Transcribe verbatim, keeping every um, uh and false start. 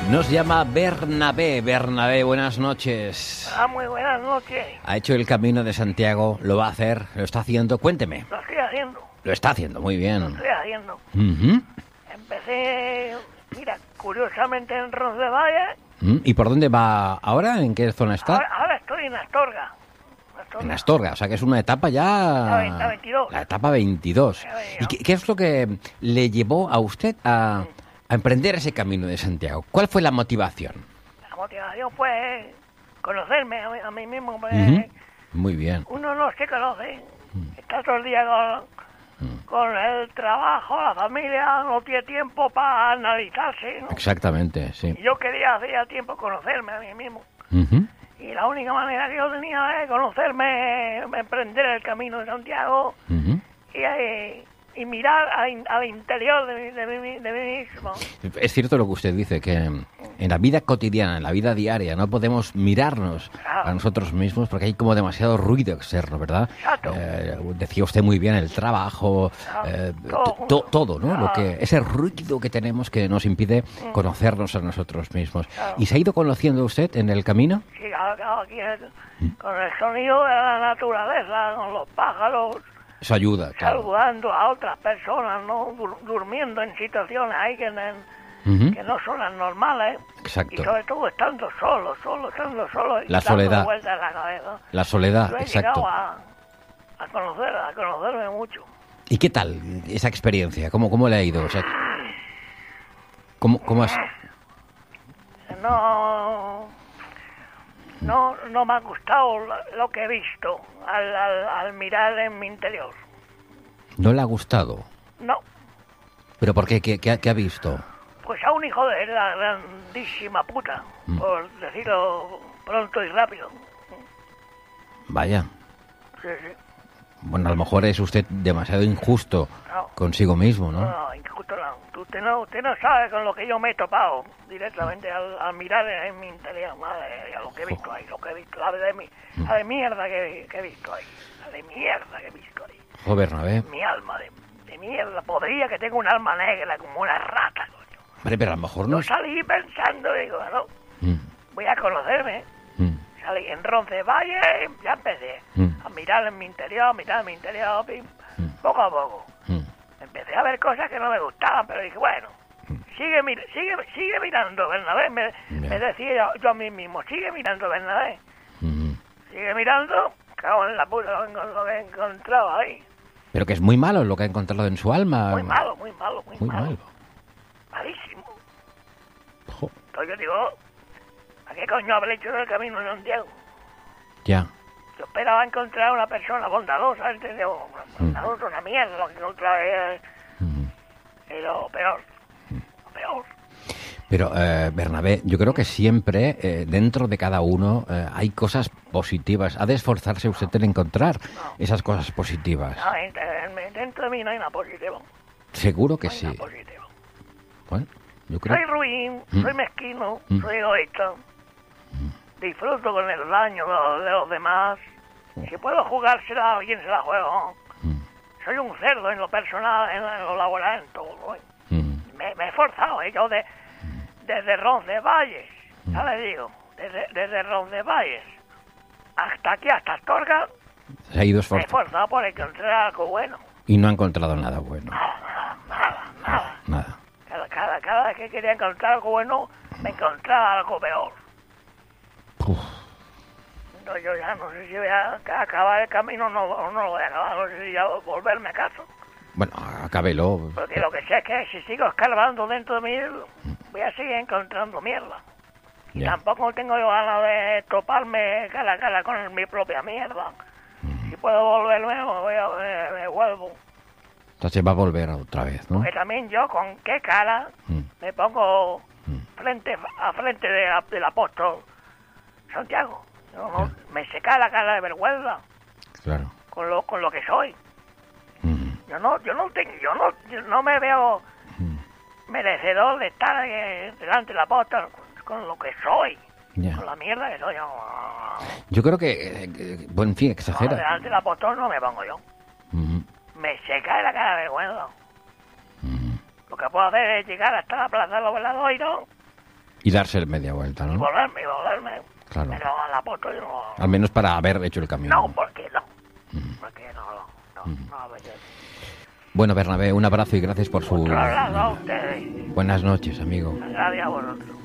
Nos llama Bernabé. Bernabé, buenas noches. Ah, muy buenas noches. Ha hecho el Camino de Santiago, lo va a hacer, lo está haciendo. Cuénteme. Lo estoy haciendo. Lo está haciendo, muy bien. Lo estoy haciendo. Uh-huh. Empecé, mira, curiosamente en Roncesvalles. Uh-huh. ¿Y por dónde va ahora? ¿En qué zona está? Ahora, ahora estoy en Astorga. Astorga. En Astorga, o sea que es una etapa ya... La, la veintidós. La etapa veintidós. La veintidós. ¿Y qué, qué es lo que le llevó a usted a, a emprender ese Camino de Santiago? ¿Cuál fue la motivación? La motivación fue conocerme a mí, a mí mismo. Pues, Uh-huh. Muy bien. uno no se conoce. Está todo el día con, con el trabajo, la familia, no tiene tiempo para analizarse, ¿no? Exactamente, sí. Y yo quería hacía tiempo conocerme a mí mismo. Uh-huh. Y la única manera que yo tenía de conocerme, emprender el Camino de Santiago Uh-huh. y, eh, y mirar al, al interior de mí, de, mí, de mí mismo. Es cierto lo que usted dice, que en la vida cotidiana, en la vida diaria, no podemos mirarnos Claro. a nosotros mismos porque hay como demasiado ruido externo, ¿verdad? Exacto. Eh, decía usted muy bien, el trabajo, Claro. eh, Todo to- junto. to- todo, ¿no? Lo Claro. que, ese ruido que tenemos que nos impide conocernos a nosotros mismos. Claro. ¿Y se ha ido conociendo usted en el camino? Sí, claro, claro, aquí el- con el sonido de la naturaleza, con los pájaros, Eso ayuda, claro. saludando a otras personas, ¿no? Dur- durmiendo en situaciones ahí que, no- Ujú. que no son las normales. Exacto. Y sobre todo estando solo, solo, estando solo. Y La dando soledad. vueltas en la cabeza. La soledad, Yo he exacto. llegado a, a conocer, a conocerme mucho. ¿Y qué tal esa experiencia? ¿Cómo, cómo le ha ido? O sea, ¿cómo, cómo has...? No, no, no me ha gustado lo, lo que he visto al, al, al mirar en mi interior. ¿No le ha gustado? No, ¿Pero por qué? ¿Qué, qué ha- qué ha visto? pues a un hijo de la grandísima puta, Mm. por decirlo pronto y rápido. Vaya. Sí, sí. Bueno, a lo mejor es usted demasiado injusto No. consigo mismo, No, ¿no? no, injusto no. Tú- Usted no, usted no sabe con lo que yo me he topado directamente al, al mirar en mi interior, madre mía, lo que he visto ahí, lo que he visto, la de, mi, la de mierda que, que he visto ahí, la de mierda que he visto ahí. Joder, Bernabé. Mi alma de, de mierda, podría que tenga un alma negra como una rata, coño. Hombre, pero a lo mejor no Yo es... salí pensando, digo, no, Mm, voy a conocerme. mm, Salí en Roncesvalles, ya empecé Mm. a mirar en mi interior, a mirar en mi interior, pim, Mm. poco a poco. mm. Empecé a ver cosas que no me gustaban, pero dije, bueno, sigue mir sigue sigue mirando, Bernabé. Me, Ya. me decía yo, yo a mí mismo, sigue mirando, Bernabé. Mm. Sigue mirando, cago en la puta lo, que- lo que he encontrado ahí. Pero que es muy malo lo que ha encontrado en su alma. Muy malo, muy malo, muy, Muy malo. malo. Malísimo. Jo, Entonces yo digo, ¿a qué coño habré hecho del Camino de Santiago? ya. Yo esperaba encontrar una persona bondadosa, ¿entendés? Bondadosa, una mierda, lo que encontré es, Mm. es lo peor. Lo peor. Pero, eh, Bernabé, yo creo que siempre eh, dentro de cada uno eh, hay cosas positivas. Ha de esforzarse usted en encontrar esas cosas positivas. No, dentro, dentro de mí no hay nada positivo. Seguro que No hay sí. nada positivo. Bueno, yo creo... Soy ruin, Mm. soy mezquino, Mm. soy egoísta. Disfruto con el daño de los, de los demás. Si puedo jugársela, a alguien se la juego. Mm, Soy un cerdo en lo personal, en, en lo laboral, en todo. ¿eh? mm, Me, me he esforzado, ¿eh? Yo de, desde Roncesvalles, ya le digo, desde, desde Roncesvalles hasta aquí, hasta Astorga, Se ha ido me he esforzando esforzado por encontrar algo bueno. y no ha encontrado nada bueno. Nada, nada, nada. Nada. Cada, cada, cada vez que quería encontrar algo bueno, me encontraba algo peor. Uf. No, yo ya no sé si voy a acabar el camino o no, o no lo voy a acabar, no sé si ya volverme a casa. Bueno, acábelo. Porque lo que sé es que si sigo escarbando dentro de mí, voy a seguir encontrando mierda. Y Ya. tampoco tengo yo ganas de toparme cara a cara con mi propia mierda. Si puedo volverme, me, voy a- me- me vuelvo. Entonces va a volver otra vez, ¿no? Porque también yo, con qué cara Mm, me pongo mm. frente a frente de la- del apóstol Santiago. Yo no- me seca la cara de vergüenza Claro. con lo con lo que soy. Mm, Yo no yo no tengo yo no yo no me veo mm. merecedor de estar eh, delante del apóstol con, con lo que soy, Ya. con la mierda que soy. Yo, Yo creo que, eh, que- bueno, en fin, no, exagera. delante del apóstol no me pongo yo. Mm, Me seca la cara de vergüenza. mm. Lo que puedo hacer es llegar hasta la plaza de los Veladoiros Y darse media vuelta, Y ¿no? volverme, y volverme. Claro. Pero a la moto yo no... Al menos para haber hecho el camino. No, porque no. Porque no, no, no, no apetece. Bueno, Bernabé, un abrazo y gracias por su... Otro lado a ustedes. Buenas noches, amigo. Gracias a vosotros.